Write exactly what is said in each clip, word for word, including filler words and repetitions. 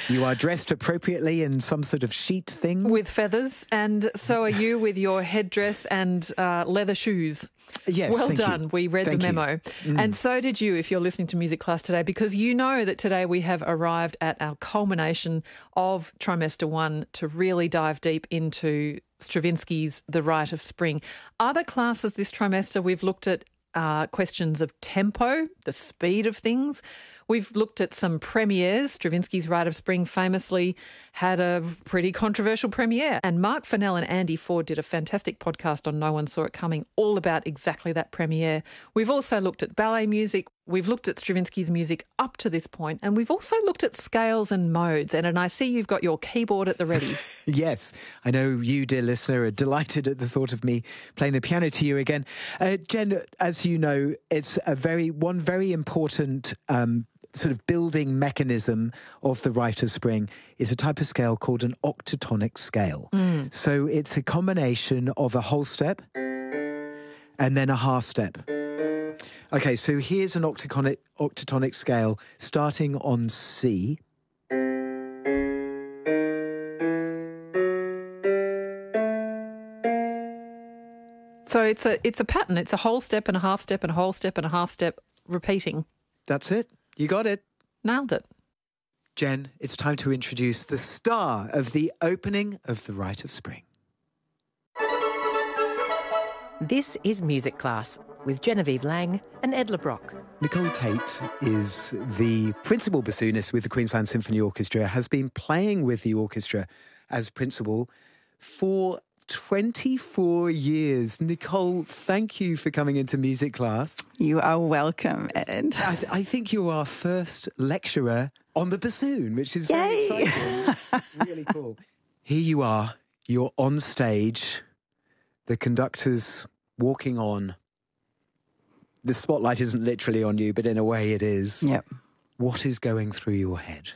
You are dressed appropriately in some sort of sheet thing. With feathers, and so are you with your headdress and uh, leather shoes. Yes, well thank done. You. We read thank the memo. Mm. And so did you if you're listening to Music Class today, because you know that today we have arrived at our culmination of trimester one to really dive deep into Stravinsky's The Rite of Spring. Other classes this trimester, we've looked at uh, questions of tempo, the speed of things. We've looked at some premieres. Stravinsky's Rite of Spring famously had a pretty controversial premiere. And Mark Fennell and Andy Ford did a fantastic podcast on No One Saw It Coming, all about exactly that premiere. We've also looked at ballet music. We've looked at Stravinsky's music up to this point, and we've also looked at scales and modes. And, and I see you've got your keyboard at the ready. Yes, I know you, dear listener, are delighted at the thought of me playing the piano to you again. Uh, Jen, as you know, it's a very one very important um, sort of building mechanism of the Rite of Spring is a type of scale called an octatonic scale. Mm. So it's a combination of a whole step and then a half step. Okay, so here's an octatonic, octatonic scale starting on C. So it's a it's a pattern. It's a whole step and a half step and a whole step and a half step repeating. That's it. You got it. Nailed it. Jen, it's time to introduce the star of the opening of the Rite of Spring. This is Music Class with Genevieve Lang and Ed LeBrock. Nicole Tate is the principal bassoonist with the Queensland Symphony Orchestra, has been playing with the orchestra as principal for twenty-four years. Nicole, thank you for coming into Music Class. You are welcome, Ed. I, th- I think you're our first lecturer on the bassoon, which is very Yay. exciting. It's really cool. Here you are. You're on stage. The conductor's walking on. The spotlight isn't literally on you, but in a way it is. Yep. What is going through your head?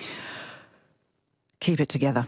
Keep it together.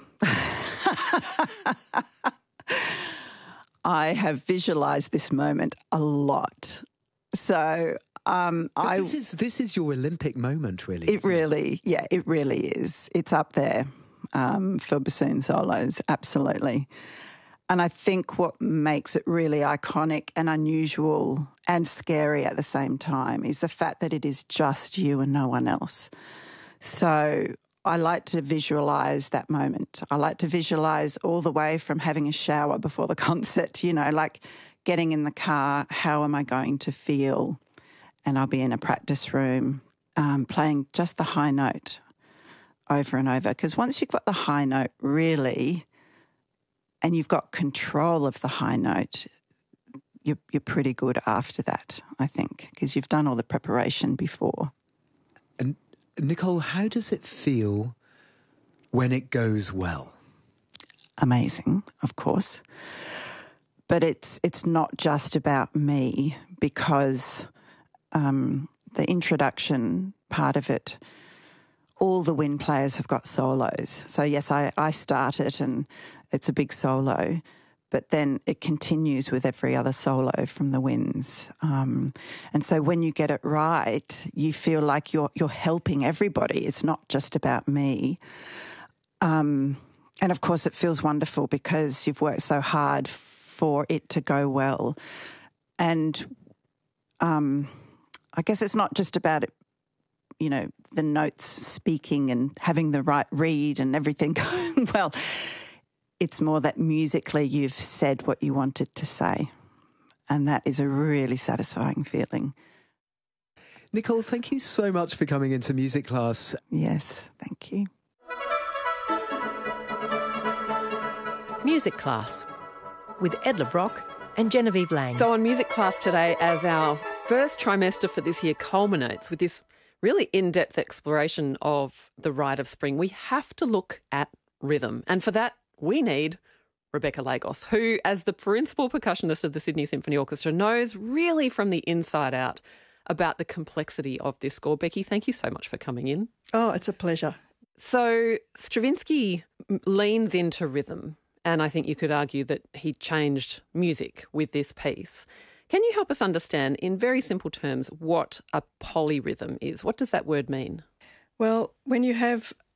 I have visualised this moment a lot. So um, I... This is, this is your Olympic moment, really. It really, it? yeah, it really is. It's up there um, for bassoon solos, absolutely. And I think what makes it really iconic and unusual and scary at the same time is the fact that it is just you and no one else. So I like to visualise that moment. I like to visualise all the way from having a shower before the concert, you know, like getting in the car, how am I going to feel? And I'll be in a practice room um, playing just the high note over and over. Because once you've got the high note really, and you've got control of the high note, you're, you're pretty good after that, I think, because you've done all the preparation before. And Nicole, how does it feel when it goes well? Amazing, of course. But it's it's not just about me, because um, the introduction part of it, all the wind players have got solos. So yes, I, I start it and it's a big solo, but then it continues with every other solo from the winds. Um, and so when you get it right, you feel like you're you're helping everybody. It's not just about me. Um, and of course, it feels wonderful because you've worked so hard for it to go well. And um, I guess it's not just about it, you know, the notes speaking and having the right read and everything going well. It's more that musically you've said what you wanted to say. And that is a really satisfying feeling. Nicole, thank you so much for coming into Music Class. Yes, thank you. Music Class with Ed LeBrock and Genevieve Lang. So on Music Class today, as our first trimester for this year culminates with this really in-depth exploration of the Rite of Spring, we have to look at rhythm. And for that, we need Rebecca Lagos, who, as the principal percussionist of the Sydney Symphony Orchestra, knows really from the inside out about the complexity of this score. Becky, thank you so much for coming in. Oh, it's a pleasure. So Stravinsky leans into rhythm, and I think you could argue that he changed music with this piece. Can you help us understand, in very simple terms, what a polyrhythm is? What does that word mean? Well, when you have